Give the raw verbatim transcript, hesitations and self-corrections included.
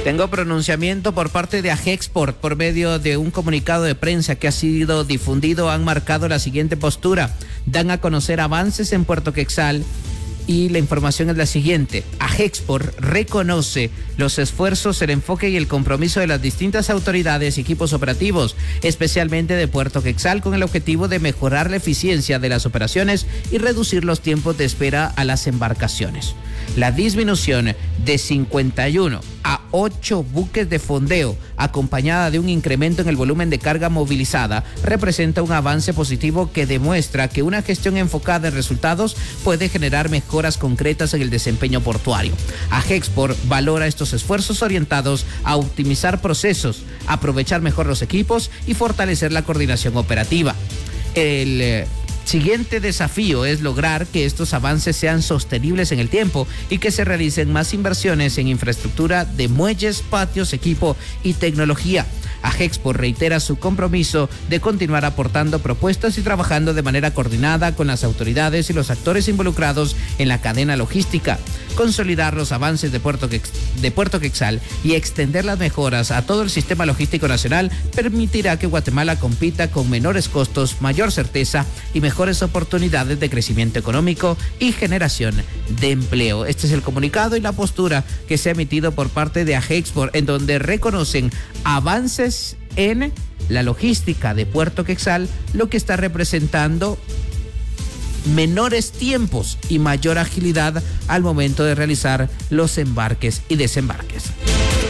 Tengo pronunciamiento por parte de Agexport por medio de un comunicado de prensa que ha sido difundido. Han marcado la siguiente postura. Dan a conocer avances en Puerto Quexal y la información es la siguiente. Agexport reconoce los esfuerzos, el enfoque y el compromiso de las distintas autoridades y equipos operativos, especialmente de Puerto Quexal, con el objetivo de mejorar la eficiencia de las operaciones y reducir los tiempos de espera a las embarcaciones. La disminución de cincuenta y uno a ocho buques de fondeo, acompañada de un incremento en el volumen de carga movilizada, representa un avance positivo que demuestra que una gestión enfocada en resultados puede generar mejoras concretas en el desempeño portuario. Agexport valora estos esfuerzos orientados a optimizar procesos, aprovechar mejor los equipos y fortalecer la coordinación operativa. El eh, siguiente desafío es lograr que estos avances sean sostenibles en el tiempo y que se realicen más inversiones en infraestructura de muelles, patios, equipo y tecnología. Agexport reitera su compromiso de continuar aportando propuestas y trabajando de manera coordinada con las autoridades y los actores involucrados en la cadena logística. Consolidar los avances de Puerto, Quex- de Puerto Quexal y extender las mejoras a todo el sistema logístico nacional permitirá que Guatemala compita con menores costos, mayor certeza y mejores oportunidades de crecimiento económico y generación de empleo. Este es el comunicado y la postura que se ha emitido por parte de Agexport, en donde reconocen avances en la logística de Puerto Quexal, lo que está representando menores tiempos y mayor agilidad al momento de realizar los embarques y desembarques.